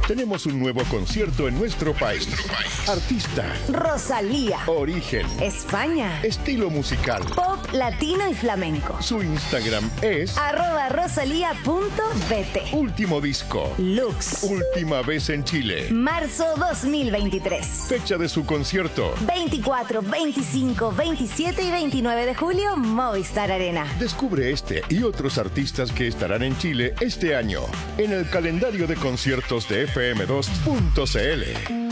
Tenemos un nuevo concierto en nuestro país. Artista. Rosalía. Origen. España. Estilo musical. Pop, latino y flamenco. Su Instagram es @rosalía.bt. Último disco. Lux. Última vez en Chile. Marzo 2023. Fecha de su concierto. 24, 25, 27 y 29 de julio, Movistar Arena. Descubre este y otros artistas que estarán en Chile este año en el calendario de conciertos de FM2.cl.